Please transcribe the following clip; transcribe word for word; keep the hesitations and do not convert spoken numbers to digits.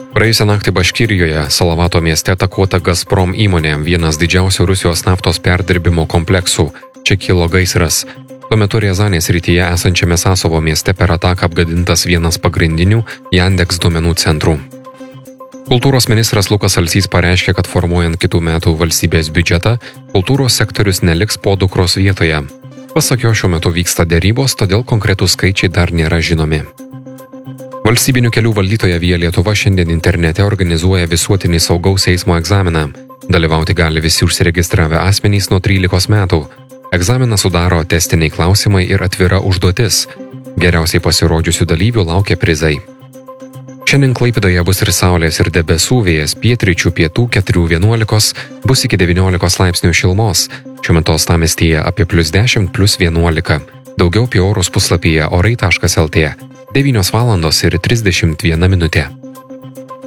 Praėjusią naktį Baškirijoje, Salavato mieste atakuota Gazprom įmonė, vienas didžiausių Rusijos naftos perdirbimo kompleksų. Čia kilo gaisras. Tuo metu Riazanės srityje esančiame Sasovo mieste per ataką apgadintas vienas pagrindinių Yandex duomenų centrų. Kultūros ministras Lukas Alsys pareiškė, kad formuojant kitų metų valstybės biudžetą, kultūros sektorius neliks podukros vietoje. Pasak jo, šiuo metu vyksta derybos, todėl konkretūs skaičiai dar nėra žinomi. Valstybinių kelių valdytoja Via Lietuva šiandien internete organizuoja visuotinį saugaus eismo egzaminą. Dalyvauti gali visi užsiregistravę asmenys nuo trylikos metų. Egzaminą sudaro testiniai klausimai ir atvira užduotis. Geriausiai pasirodžiusių dalyvių laukia prizai. Šiandien Klaipėdoje bus ir saulės ir debesų, vėjas pietryčių pietų keturių vienuolikos, bus iki devyniolikos laipsnių šilumos. Šiuo metu uostamiestyje apie plius dešimt, plius vienuolika. Daugiau apie orus puslapyje orai taškas lt. devynios valandos ir trisdešimt viena minutė.